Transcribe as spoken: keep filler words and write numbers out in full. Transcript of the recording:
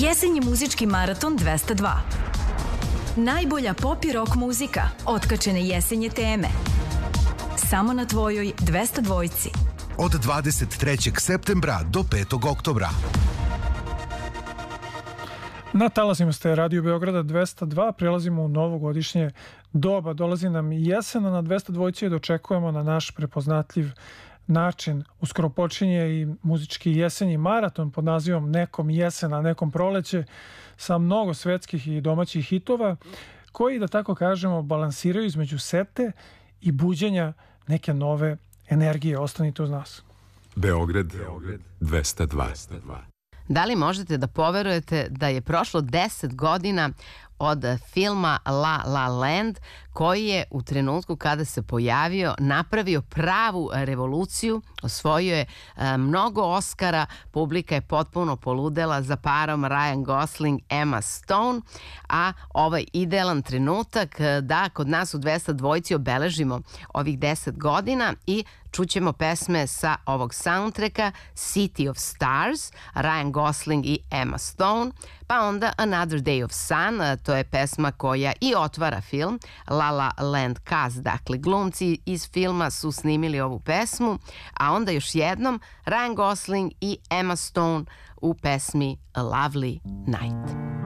Jesenji muzički maraton dvesta dva. Najbolja pop i rock muzika, otkačene jesenje teme. Samo na tvojoj dvesta dvojci. Od dvadeset trećeg septembra do petog oktobra. Na talasima ste Radio Beograda dvesta dva, prelazimo u novogodišnje doba. Dolazi nam i jesena na dvesta dvojci i dočekujemo na naš prepoznatljiv način. Uskoro počinje i muzički jesenji maraton pod nazivom Nekom jesena, nekom proleće, sa mnogo svetskih i domaćih hitova koji, da tako kažemo, balansiraju između sete i buđenja neke nove energije. Ostanite uz nas. Beograd, dvesta dva. Da li možete da poverujete da je prošlo deset godina od filma La La Land, koji je u trenutku kada se pojavio napravio pravu revoluciju, osvojio je e, mnogo Oscara, publika je potpuno poludela za parom Ryan Gosling, Emma Stone, a ovaj idealan trenutak da kod nas u dvesta dvojci obeležimo ovih deset godina i čućemo pesme sa ovog soundtracka City of Stars, Ryan Gosling i Emma Stone, pa onda Another Day of Sun, to je pesma koja i otvara film, La La Land cast, dakle glumci iz filma su snimili ovu pesmu, a onda još jednom Ryan Gosling i Emma Stone u pesmi A Lovely Night.